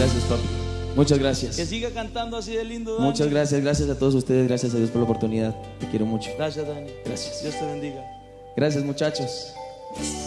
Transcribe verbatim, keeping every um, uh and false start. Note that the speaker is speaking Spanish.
Gracias, papi. Muchas gracias. Que siga cantando así de lindo, Dani. Muchas gracias, gracias a todos ustedes. Gracias a Dios por la oportunidad. Te quiero mucho. Gracias, Dani. Gracias. Dios te bendiga. Gracias, muchachos.